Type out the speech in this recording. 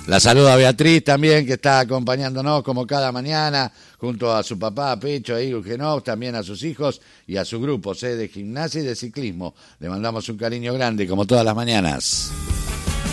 La saluda Beatriz también, que está acompañándonos como cada mañana, junto a su papá, Pecho, e Igor Genov, también a sus hijos y a sus grupos de gimnasia y de ciclismo. Le mandamos un cariño grande, como todas las mañanas.